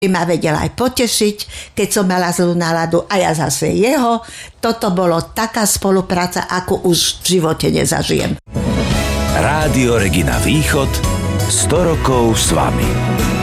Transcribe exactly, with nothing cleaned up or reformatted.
ma vedel aj potešiť, keď som mala zlú náladu a ja zase jeho. Toto bolo taká spolupráca, ako už v živote nezažijem. Rádio Regina Východ sto rokov s vami.